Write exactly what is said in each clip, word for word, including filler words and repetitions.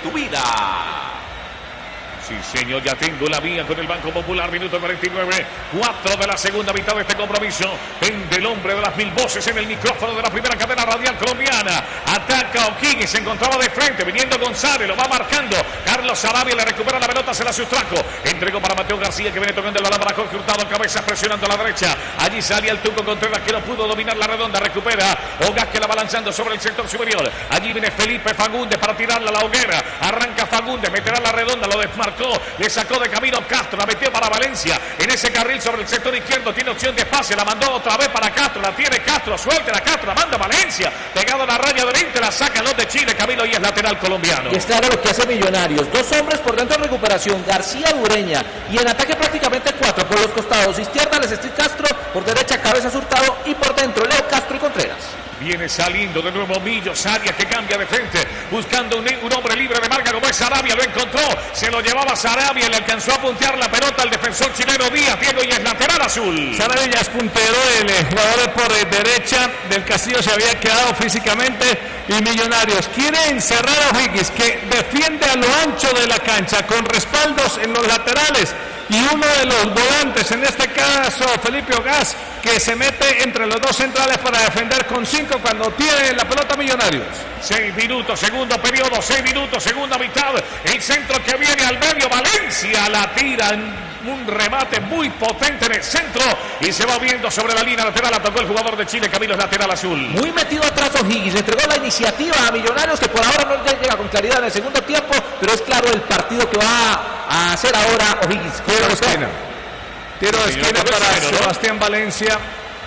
tu vida. Sí, señor, ya tengo la vía con el Banco Popular, minuto cuarenta y nueve, cuatro de la segunda mitad de este compromiso. Vende el hombre de las mil voces en el micrófono de la primera cadena radial colombiana. Ataca O'Higgins, se encontraba de frente, viniendo González, lo va marcando. Carlos Sarabia le recupera la pelota, se la sustrajo. Entregó para Mateo García, que viene tocando el balón para Jorge Hurtado, cabeza presionando a la derecha. Allí salía el Tuco Contreras, que no pudo dominar la redonda, recupera Ogas, que la va lanzando sobre el sector superior. Allí viene Felipe Fagundes para tirarla a la hoguera. Arranca Fagundes, meterá la redonda, lo desmarcó. Le sacó de camino Castro, la metió para Valencia en ese carril sobre el sector izquierdo, tiene opción de pase, la mandó otra vez para Castro, la tiene Castro, suelta la Castro, la manda Valencia, pegado a la raya de oriente, la sacan los de Chile, Camilo, y es lateral colombiano. Y es claro lo que hace Millonarios, dos hombres por dentro de recuperación, García Ureña, y en ataque prácticamente cuatro por los costados, izquierda Lesestil Castro, por derecha Cabezas Hurtado y por dentro Leo Castro y Contreras. Viene saliendo de nuevo Millos, Arias, que cambia de frente, buscando un, un hombre libre de marca como es Sarabia, lo encontró, se lo llevaba Sarabia y le alcanzó a puntear la pelota al defensor chileno Díaz, Diego, y es lateral azul. Sarabia ya es puntero, el jugador por derecha del Castillo se había quedado físicamente, y Millonarios quiere encerrar a O'Higgins, que defiende a lo ancho de la cancha, con respaldos en los laterales, y uno de los volantes, en este caso Felipe Ogas, que se mete entre los dos centrales para defender con cinco cuando tiene la pelota Millonarios. Seis minutos, segundo periodo, seis minutos, segunda mitad. El centro que viene al medio, Valencia la tira en un remate muy potente en el centro y se va viendo sobre la línea lateral. La tocó el jugador de Chile, Camilo, es lateral azul. Muy metido atrás O'Higgins, le entregó la iniciativa a Millonarios, que por ahora no llega con claridad en el segundo tiempo, pero es claro el partido que va a hacer ahora O'Higgins. Tiro de esquina. Tiro de esquina para Sebastián Valencia.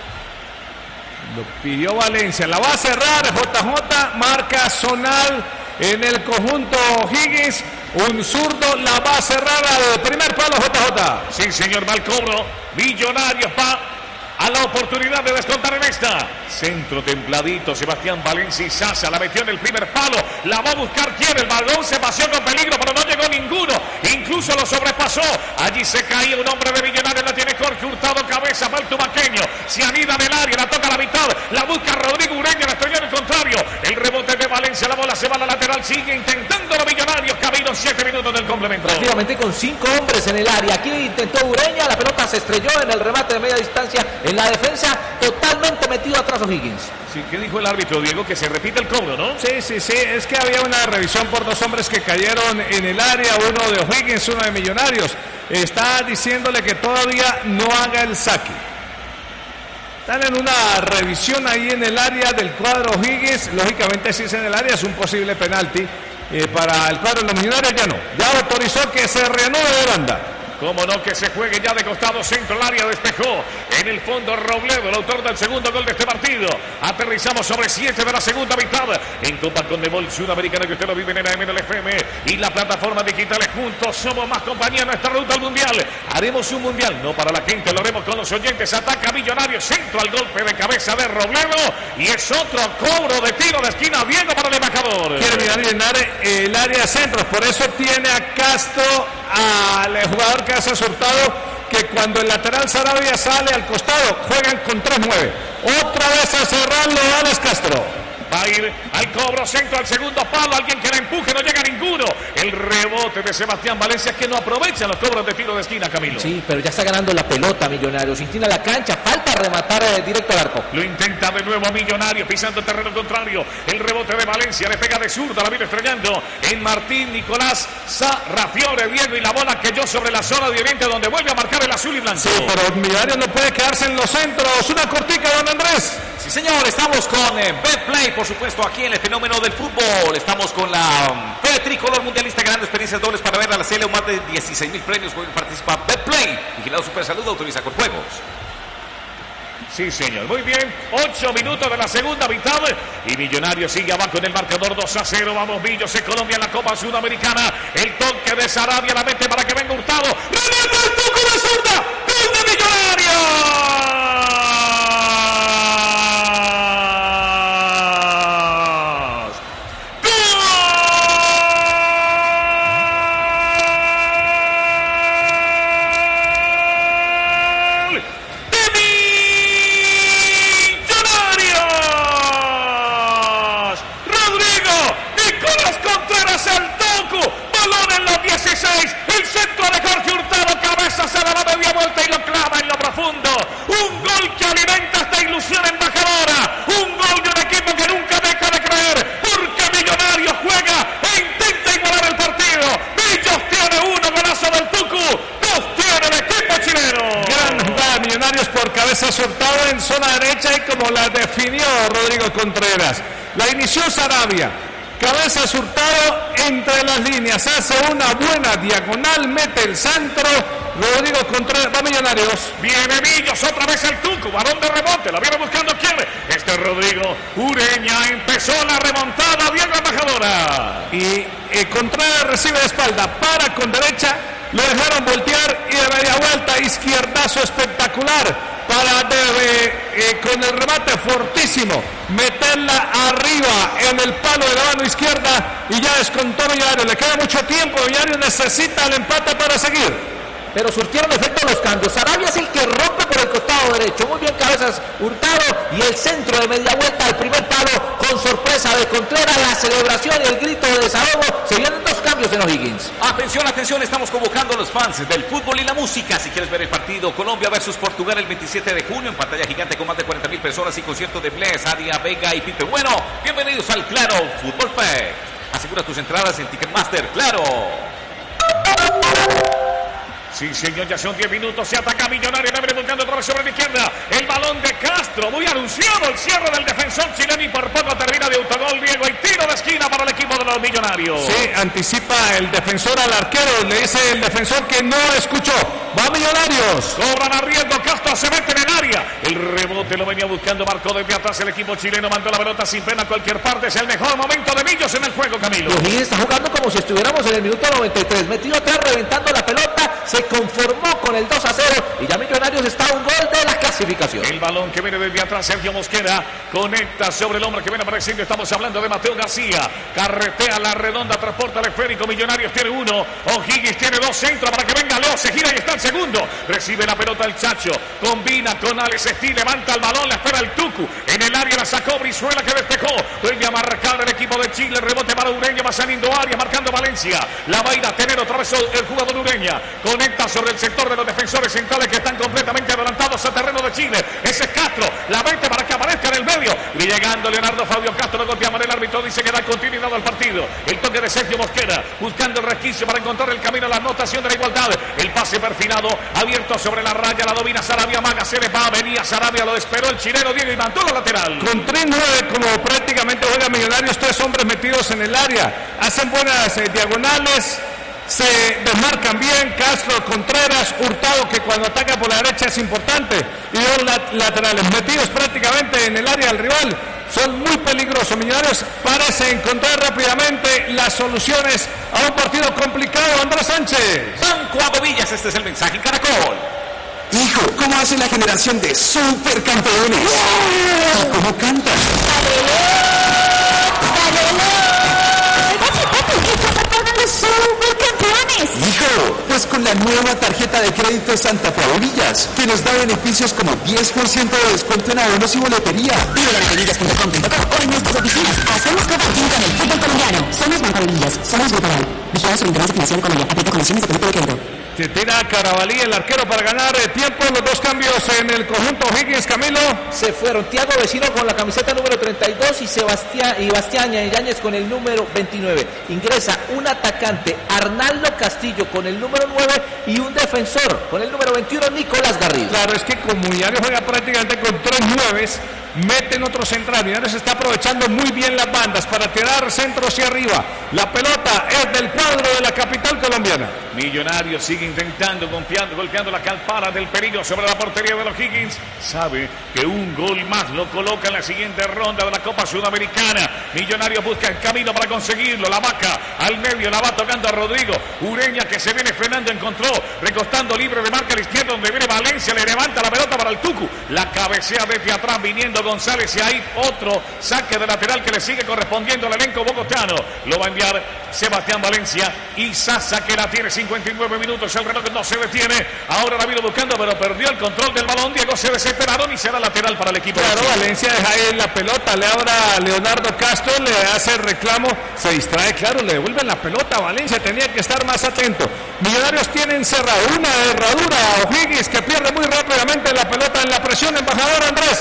Lo pidió Valencia. La va a cerrar J J. Marca zonal en el conjunto O'Higgins. Un zurdo la va a cerrar al primer palo J J. Sí, señor, mal cobro. Millonarios va a la oportunidad de descontar en esta. Centro templadito, Sebastián Valencia y Sasa la metió en el primer palo. La va a buscar quien, el balón se paseó con peligro, pero no llegó ninguno. Incluso lo sobrepasó. Allí se caía un hombre de Millonarios, la tiene Jorge Hurtado, cabeza para el tumaqueño. Se anida en el área, la toca a la mitad. La busca Rodrigo Ureña, la estrelló en el contrario. El rebote de Valencia, la bola se va a la lateral, sigue intentando los Millonarios. Camino siete minutos del complemento. Prácticamente con cinco hombres en el área. Aquí intentó Ureña, la pelota se estrelló en el remate de media distancia. En la defensa, totalmente metido atrás O'Higgins. Sí, ¿qué dijo el árbitro, Diego? Que se repite el cobro, ¿no? Sí, sí, sí, es que había una revisión por dos hombres que cayeron en el área, uno de O'Higgins, uno de Millonarios. Está diciéndole que todavía no haga el saque. Están en una revisión ahí en el área del cuadro O'Higgins. Lógicamente, si es en el área, es un posible penalti. Eh, para el cuadro de los Millonarios ya no. Ya autorizó que se reanude de banda. Cómo no, que se juegue ya de costado, centro, el área despejó. En el fondo Robledo, el autor del segundo gol de este partido. Aterrizamos sobre siete de la segunda mitad. En Copa Conmebol Sudamericana, que usted lo vive en la M L F M y la plataforma digitales. Juntos somos más compañía en nuestra ruta al Mundial. Haremos un Mundial, no para la gente, lo haremos con los oyentes. Ataca Millonarios, centro al golpe de cabeza de Robledo. Y es otro cobro de tiro de esquina, viendo para el embajador. Quiere llenar el área de centros, por eso tiene a Castro, al jugador que hace Hurtado, que cuando el lateral Sarabia sale al costado, juegan con tres nueve. Otra vez a cerrarlo Alex Castro. Va a ir al cobro, centro al segundo palo, alguien que la empuje, no llega ninguno. El rebote de Sebastián Valencia, que no aprovecha los cobros de tiro de esquina, Camilo. Sí, pero ya está ganando la pelota Millonarios, inclina la cancha, falta rematar eh, directo al arco. Lo intenta de nuevo Millonarios, pisando el terreno contrario. El rebote de Valencia, le pega de zurda, la viene estrellando en Martín Nicolás Sarrafiore, Diego, y la bola cayó sobre la zona de oriente, donde vuelve a marcar el azul y blanco. Sí, pero Millonarios no puede quedarse en los centros. Una cortica, don Andrés. Sí, señor, estamos con eh, Betplay, por supuesto, aquí en el fenómeno del fútbol. Estamos con la um, Fede Tricolor Mundialista, grandes experiencias dobles para ver a la C L, más de dieciséis mil premios. Participa Betplay, vigilado Super Salud, autoriza con juegos. Sí, señor, muy bien, ocho minutos de la segunda mitad y Millonarios sigue abajo en el marcador dos a cero. Vamos, Millos en Colombia en la Copa Sudamericana. El toque de Sarabia, la mete para que venga Hurtado. ¡Remata el toque de zurda! ¡Gol de Millonarios! zona derecha y como la definió Rodrigo Contreras. La inició Sarabia. Cabeza Hurtado entre las líneas, hace una buena diagonal, mete el centro. Rodrigo Contreras, va Millonarios. Viene Millos, otra vez el Tucu, balón de rebote, la viene buscando quién. Este es Rodrigo Ureña, empezó la remontada, bien la embajadora. Y eh, Contreras recibe de espalda, para con derecha, lo dejaron voltear y de media vuelta, izquierdazo espectacular. Para debe, eh, con el remate fortísimo, meterla arriba en el palo de la mano izquierda y ya descontó Millonarios. Le queda mucho tiempo, Millonarios necesita el empate para seguir. Pero surtieron efecto los cambios. Sarabia es el que rompe por el costado derecho. Muy bien Cabezas Hurtado y el centro de media vuelta al primer palo con sorpresa de Contreras. La celebración y el grito de desahogo. Se vienen dos cambios en O'Higgins. Atención, atención, estamos convocando a los fans del fútbol y la música. Si quieres ver el partido Colombia versus Portugal el veintisiete de junio en pantalla gigante con más de cuarenta mil personas y concierto de Bless, Adia, Vega y Pipe Bueno. Bienvenidos al Claro Fútbol Fest. Asegura tus entradas en Ticketmaster. Claro. Sí, señor, ya son diez minutos, se ataca Millonarios, le viene buscando otra vez sobre la izquierda, el balón de Castro, muy anunciado el cierre del defensor chileno y por poco termina de autogol Diego y tiro de esquina para el equipo de los Millonarios. Sí, anticipa el defensor al arquero, le dice el defensor que no escuchó, va Millonarios. Cobran a riesgo, Castro se mete en el área, el rebote lo venía buscando, marcó desde atrás el equipo chileno, mandó la pelota sin pena a cualquier parte, es el mejor momento de Millos en el juego, Camilo. O'Higgins está jugando como si estuviéramos en el minuto noventa y tres, metido atrás, reventando la pelota, se conformó con el dos a cero y ya Millonarios está a un gol de la clasificación. El balón que viene desde atrás, Sergio Mosquera conecta sobre el hombre que viene apareciendo, estamos hablando de Mateo García, carretea la redonda, transporta el esférico, Millonarios tiene uno, O'Higgins tiene dos, centros para que venga Leo, se gira y está el segundo, recibe la pelota el Chacho, combina con Alex Steel, levanta el balón, la espera el Tucu, en el área la sacó Brizuela que despejó, vuelve a marcar el equipo de Chile, rebote para Ureña, va saliendo área, marcando Valencia, la va a ir a tener otra vez el jugador Ureña, conecta sobre el sector de los defensores centrales que están completamente adelantados a terreno de Chile. Ese es Castro, la mete para que aparezca en el medio. Y llegando Leonardo Fabio Castro, lo golpeaba el árbitro, dice que da continuidad al partido. El toque de Sergio Mosquera, buscando el resquicio para encontrar el camino a la anotación de la igualdad. El pase perfilado, abierto sobre la raya, la domina Sarabia, Maga, se le va, venía Sarabia, lo esperó el chileno Diego y mandó la lateral. Con tres nueve, como prácticamente juega Millonarios, tres hombres metidos en el área. Hacen buenas eh, diagonales. Se desmarcan bien, Castro, Contreras, Hurtado, que cuando ataca por la derecha es importante, y dos lat laterales metidos prácticamente en el área del rival, son muy peligrosos. Millonarios parece encontrar rápidamente las soluciones a un partido complicado. Andrés Sánchez. Banco Agovillas, este es el mensaje en Caracol. Hijo, ¿cómo hace la generación de supercampeones? ¿Y cómo cantan? Hijo, pues con la nueva tarjeta de crédito Santa Fe Agovillas, que nos da beneficios como diez por ciento de descuento en abonos y boletería. Vive la agovillas punto com punto co o en nuestras oficinas. Hacemos copartín con el fútbol colombiano. Somos Banco Agovillas, somos Grupo Vigilados Superintendencia Financiera de Colombia. Aplica condiciones de crédito de crédito. Se tira Carabalí, el arquero, para ganar eh, tiempo. Los dos cambios en el conjunto O'Higgins, Camilo. Se fueron Tiago Vecino con la camiseta número treinta y dos y Sebastián y Bastián Yáñez con el número veintinueve. Ingresa un atacante, Arnaldo Castillo, con el número nueve y un defensor con el número veintiuno, Nicolás Garrido. Claro, es que como Millonarios juega prácticamente con tres nueves, meten otro central. Millonarios está aprovechando muy bien las bandas para tirar centro hacia arriba. La pelota es del cuadro de la capital colombiana. Millonarios sigue intentando, golpeando, golpeando la calpara del peligro sobre la portería de los Higgins. Sabe que un gol más lo coloca en la siguiente ronda de la Copa Sudamericana. Millonarios busca el camino para conseguirlo. La vaca al medio, la va tocando a Rodrigo. Ureña, que se viene frenando, encontró, recostando libre de marca a la izquierda, donde viene Valencia, le levanta la pelota para el Tucu. La cabecea desde atrás, viniendo González, y ahí otro saque de lateral que le sigue correspondiendo al elenco bogotano. Lo va a enviar Sebastián Valencia y Sasa, que la tiene. Cincuenta y nueve minutos, el reloj no se detiene. Ahora la vino buscando, pero perdió el control del balón. Diego se desesperaron y será lateral para el equipo. Claro, Valencia deja ahí la pelota, le abra a Leonardo Castro, le hace el reclamo, se distrae, claro, le devuelven la pelota a Valencia, tenía que estar más atento. Millonarios tienen cerrado una herradura a O'Higgins, que pierde muy rápidamente la pelota en la presión. Embajador Andrés.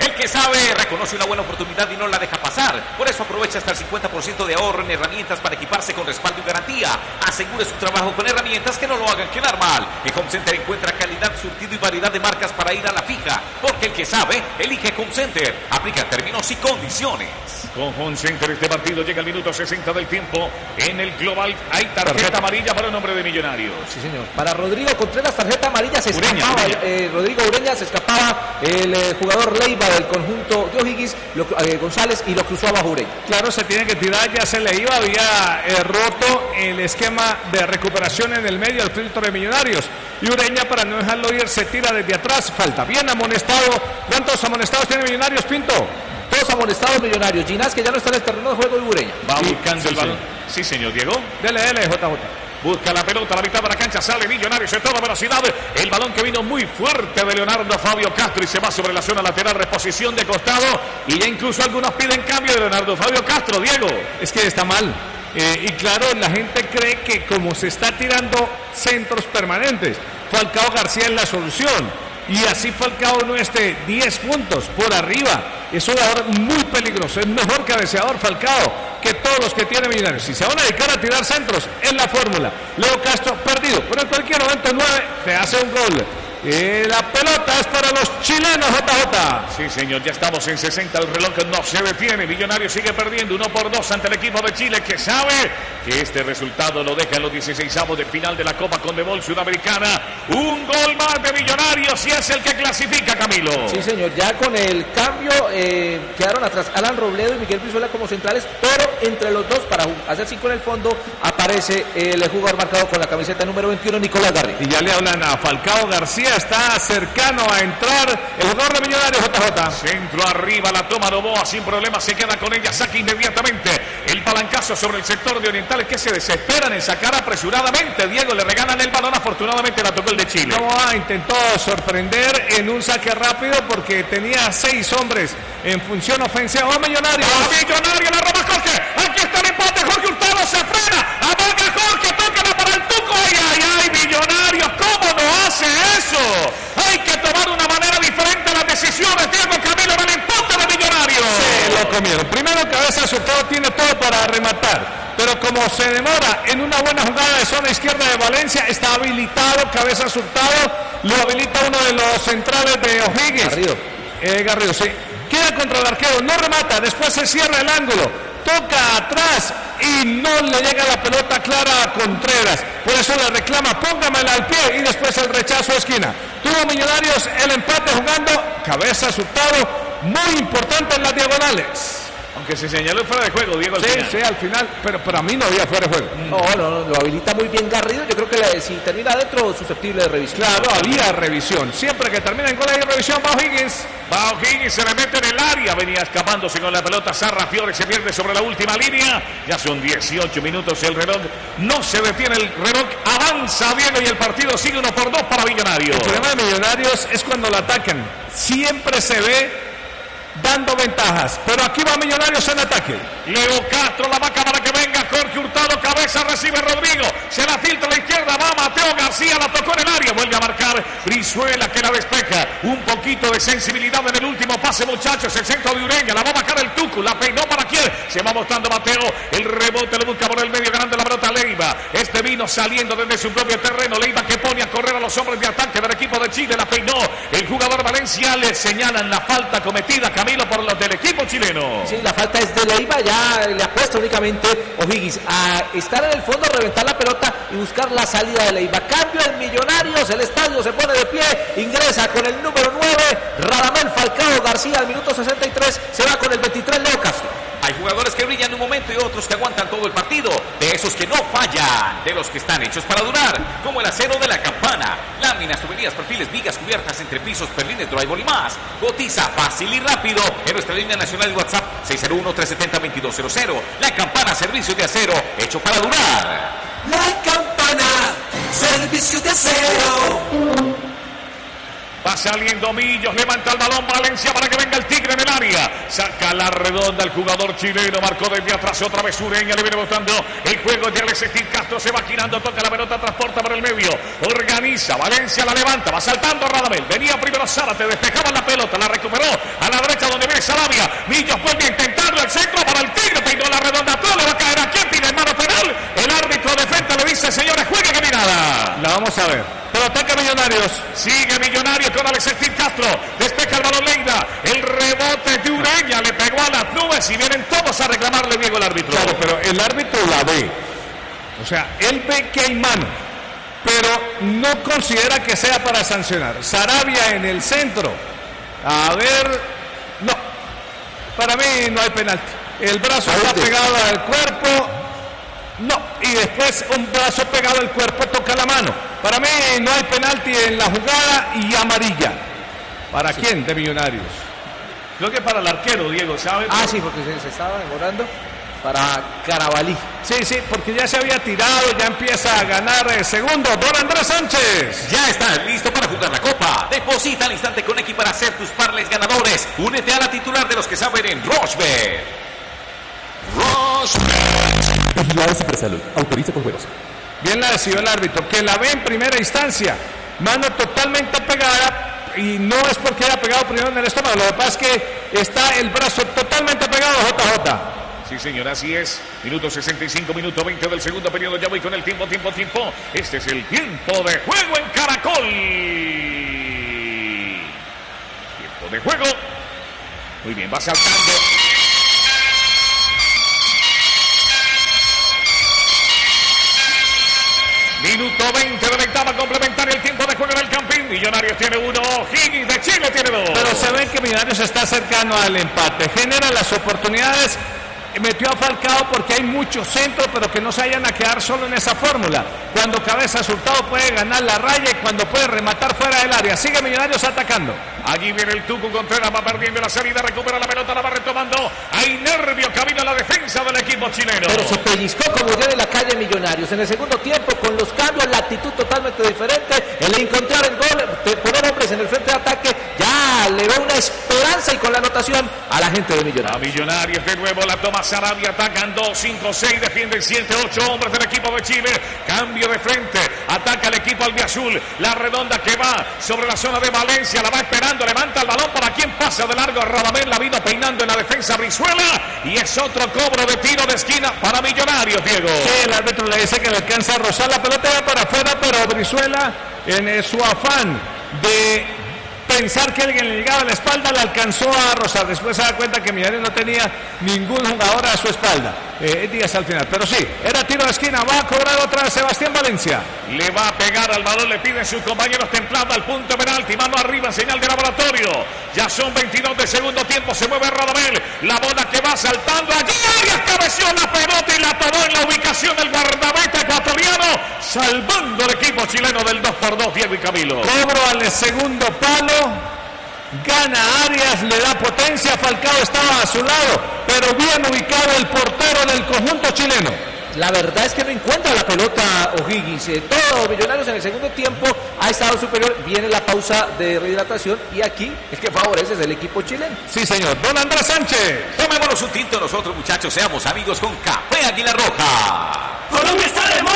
El que sabe reconoce una buena oportunidad y no la deja pasar. Por eso aprovecha hasta el cincuenta por ciento de ahorro en herramientas para equiparse con respaldo y garantía. Asegure su trabajo con herramientas que no lo hagan quedar mal. En Home Center encuentra calidad, surtido y variedad de marcas para ir a la fija. Porque el que sabe, elige Home Center. Aplica términos y condiciones. Con Home Center este partido llega al minuto sesenta del tiempo. En el global hay tarjeta, tarjeta amarilla para el nombre de Millonarios. Sí, señor. Para Rodrigo Contreras, tarjeta amarilla, se Ureña, escapaba. Ureña. Eh, Rodrigo Ureña se escapaba el eh, jugador Leiva del conjunto de O'Higgins, lo, eh, González, y lo cruzó abajo Ureña. Claro, se tiene que tirar, ya se le iba, había eh, roto el esquema de recuperación en el medio del filtro de Millonarios. Y Ureña, para no dejarlo ir, se tira desde atrás, falta. Bien amonestado. ¿Cuántos amonestados tiene Millonarios, Pinto? Todos amonestados Millonarios. Ginás, que ya no está en el terreno de juego, de Ureña. Va Sí, buscando sí, el balón. sí. Sí, señor Diego. Dele, dele, J J. Busca la pelota a la mitad de la cancha, sale Millonarios en toda velocidad. El balón que vino muy fuerte de Leonardo Fabio Castro y se va sobre la zona lateral, reposición de costado. Y ya incluso algunos piden cambio de Leonardo Fabio Castro, Diego. Es que está mal. Eh, y claro, la gente cree que como se está tirando centros permanentes, Falcao García es la solución. Y así Falcao no esté diez puntos por arriba. Es un jugador muy peligroso. Es mejor cabeceador Falcao que todos los que tiene Millonarios. Si se van a dedicar a tirar centros, es la fórmula. Leo Castro perdido, pero en cualquier momento nueve te hace un gol. Y la pelota es para los chilenos, J J. Sí, señor, ya estamos en sesenta, el reloj no se detiene. Millonarios sigue perdiendo uno por dos ante el equipo de Chile, que sabe que este resultado lo deja en los dieciseisavos de final de la Copa Conmebol Sudamericana. Un gol más de Millonarios y es el que clasifica, Camilo. Sí, señor, ya con el cambio eh, quedaron atrás Alan Robledo y Miguel Brizuela como centrales, pero entre los dos, para hacer cinco en el fondo, aparece el jugador marcado con la camiseta número veintiuno, Nicolás Garrido. Y ya le hablan a Falcao García, está cercano a entrar el jugador de Millonarios, J J. Centro arriba, la toma Novoa sin problema, se queda con ella, saca inmediatamente el palancazo sobre el sector de Orientales, que se desesperan en sacar apresuradamente. Diego, le regalan el balón, afortunadamente la tocó el de Chile. Novoa intentó sorprender en un saque rápido porque tenía seis hombres en función ofensiva. ¡Oh, Millonarios! ¡Oh, Millonarios! La roba Jorge, aquí está el empate, Jorge Hurtado se frena, amaga Jorge, tócala para el Tuco. ¡Ay, ay, ay! Millonarios, ¿cómo no hace eso? Hay que tomar una manera diferente las decisiones. Diego Camilo, en el empate de Millonarios. Se lo comieron. Primero, Cabeza Hurtado tiene todo para rematar, pero como se demora en una buena jugada de zona izquierda de Valencia, está habilitado Cabeza Hurtado, lo habilita uno de los centrales de O'Higgins. Garrido. Eh, Garrido, sí. Queda contra el arquero, no remata, después se cierra el ángulo, toca atrás y no le llega la pelota clara a Contreras. Por eso le reclama, póngamela al pie, y después el rechazo a esquina. Tuvo Millonarios el empate jugando Cabeza Hurtado, muy importante en las diagonales. Aunque se señaló fuera de juego, Diego. Al Sí, final. sí, al final, pero para mí no había fuera de juego. No, no, no, lo habilita muy bien Garrido. Yo creo que le, si termina adentro, susceptible de revisión. Claro, había revisión. Siempre que termina en gol hay revisión, va O'Higgins. Va O'Higgins, se le mete en el área, venía escapándose con la pelota. Sarra Fiore se pierde sobre la última línea. Ya son dieciocho minutos, el reloj no se detiene, el reloj avanza, Diego, y el partido sigue uno por dos para Millonarios. El problema de Millonarios es cuando lo atacan. Siempre se ve dando ventajas, pero aquí va Millonarios en ataque. Leo Castro la vaca para que venga Jorge Hurtado, cabeza recibe Rodrigo, se la filtra a la izquierda, va Mateo García, la tocó en el área, vuelve a marcar Brizuela, que la despeja. Un poquito de sensibilidad en el último pase, muchachos, el centro de Ureña, la va a bajar el Tucu, la peinó para quién, se va mostrando Mateo, el rebote lo busca por el medio, ganando la pelota Leiva. Este vino saliendo desde su propio terreno, Leiva que pone a correr a los hombres de ataque del equipo de Chile, la peinó el jugador Valencia, le señalan la falta cometida, Camilo, por los del equipo chileno. Sí, la falta es de Leiva, ya le apuesta únicamente O'Higgins a estar en el fondo, reventar la pelota y buscar la salida de Leiva. Cambio en Millonarios, el estadio se pone de pie, ingresa con el número nueve, Radamel Falcao García al minuto sesenta y tres, se va con el veintitrés, Leo Castro. Hay jugadores que brillan un momento y otros que aguantan todo el partido. De esos que no fallan, de los que están hechos para durar, como el acero de la Campana. Láminas, tuberías, perfiles, vigas, cubiertas, entrepisos, perlines, drywall y más. Cotiza fácil y rápido en nuestra línea nacional de WhatsApp seis cero uno, tres siete cero, dos dos cero cero. La Campana, servicio de acero, hecho para durar. La Campana, servicio de acero. Va Va saliendo Millos, levanta el balón Valencia para que venga el Tigre en el área. Saca la redonda el jugador chileno, marcó desde atrás otra vez Ureña, le viene botando el juego de Alex Steve Castro, se va girando, toca la pelota, transporta por el medio, organiza, Valencia la levanta, va saltando Radamel, venía primero Zárate, despejaba la pelota, la recuperó a la derecha donde viene Sarabia, Millos vuelve a intentarlo, el centro para el Tigre, peinó la redonda, todo le va a caer a quien pide mano penal, el árbitro de frente le dice, señores, juega que mirada. La vamos a ver. Pero ataca Millonarios. Sigue Millonarios con Alex Steve Castro. Despeja el balón Leiva. El rebote de Ureña le pegó a las nubes y vienen todos a reclamarle Diego el árbitro. Claro, pero el árbitro la ve. O sea, él ve que hay mano, pero no considera que sea para sancionar. Sarabia en el centro. A ver, no. Para mí no hay penalti. El brazo está pegado al cuerpo. No, y después un brazo pegado al cuerpo toca la mano. Para mí no hay penalti en la jugada y amarilla. ¿Para sí. quién? De Millonarios. Creo que para el arquero, Diego, ¿sabes? Ah, sí, porque se, se estaba demorando. Para Carabalí. Sí, sí, porque ya se había tirado, ya empieza a ganar el segundo. Don Andrés Sánchez. Ya está listo para jugar la Copa. Deposita al instante con X para hacer tus parlays ganadores. Únete a la titular de los que saben en Rochebet. Rochebet. Vigilado Supersalud. Autoriza con juegos. Bien la decidió el árbitro, que la ve en primera instancia. Mano totalmente pegada, y no es porque haya pegado primero en el estómago, lo que pasa es que está el brazo totalmente pegado, J J. Sí, señor, así es. Minuto sesenta y cinco, minuto veinte del segundo periodo. Ya voy con el tiempo, tiempo, tiempo. Este es el tiempo de juego en Caracol. Tiempo de juego. Muy bien, va saltando. Minuto veinte de la etapa complementaria, el tiempo de juego en el Campín. Millonarios tiene uno, Higgins de Chile tiene dos. Pero se ve que Millonarios está cercano al empate. Genera las oportunidades. Metió a Falcao porque hay mucho centro, pero que no se vayan a quedar solo en esa fórmula. Cuando cabeza Hurtado puede ganar la raya y cuando puede rematar fuera del área. Sigue Millonarios atacando. Allí viene el Tucu Contreras, va perdiendo la salida, recupera la pelota, la va retomando. Hay nervio, camino a la defensa del equipo chileno. Pero se pellizcó como yo en la calle Millonarios. En el segundo tiempo, con los cambios, la actitud totalmente diferente. El encontrar el gol, de poner hombres en el frente de ataque, ya le da una esperanza y con la anotación a la gente de Millonarios. A Millonarios de nuevo la toma Sarabia, atacan dos, cinco, seis, defienden siete, ocho hombres del equipo de Chile. Cambio de frente, ataca el equipo albiazul. La redonda que va sobre la zona de Valencia, la va esperando, levanta el balón para quien pasa de largo. Radamel la vino peinando en la defensa Brizuela y es otro cobro de tiro de esquina para Millonarios, Diego. Sí, el árbitro le dice que le alcanza a rozar la pelota, va para afuera, pero Brizuela en su afán de pensar que alguien le llegaba a la espalda, la alcanzó a rozar. Después se da cuenta que Millonarios no tenía ningún jugador a su espalda. Eh, Díaz al final, pero sí, era tiro de esquina, va a cobrar otra vez Sebastián Valencia. Le va a pegar al balón, le piden sus compañeros templado al punto penalti, mano arriba, señal de laboratorio. Ya son veintidós de segundo tiempo, se mueve Radamel, la bola que va saltando allí, Arias cabeció la pelota y la tomó en la ubicación del guardameta ecuatoriano, salvando el equipo chileno del dos por dos, Diego y Camilo. Cobro al segundo palo. Gana Arias, le da potencia, Falcao estaba a su lado, pero bien ubicado el portero del conjunto chileno. La verdad es que no encuentra la pelota O'Higgins. Eh, todo Millonarios en el segundo tiempo ha estado superior. Viene la pausa de rehidratación y aquí el que favorece es el equipo chileno. Sí, señor. Don Andrés Sánchez. Tomémonos un tinto nosotros, muchachos. Seamos amigos con Café Águila Roja. Colombia está de moda.